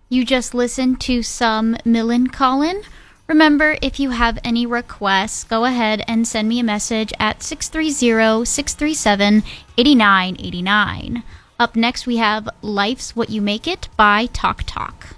You just listened to some Millencolin. Remember, if you have any requests, go ahead and send me a message at 630-637-8989. Up next, we have Life's What You Make It by Talk Talk.